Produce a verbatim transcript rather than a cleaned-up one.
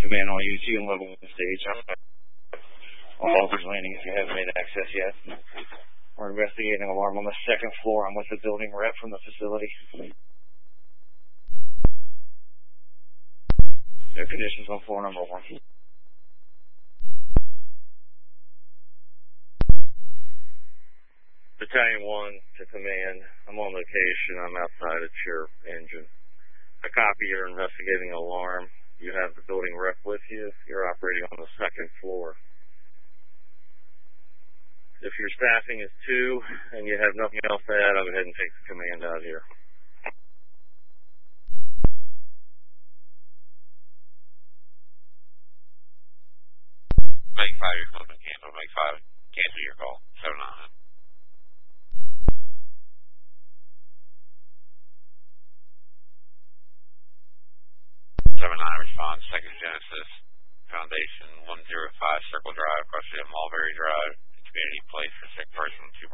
Command all units, you can level the stage. All officers landing if you haven't made access yet. We're investigating alarm on the second floor. I'm with the building rep from the facility. Air conditions on floor number one. Battalion one to command. I'm on location. I'm outside a chair engine. I copy you're investigating alarm. You have the building rep with you. You're operating on the second floor. If your staffing is two and you have nothing else to add, I'll go ahead and take the command out here. Make five, your closing cancel. Make five, cancel your call. seven nine. seven nine response, second Genesis Foundation, one zero five Circle Drive, across the Mulberry Drive, Community Place for sick person, two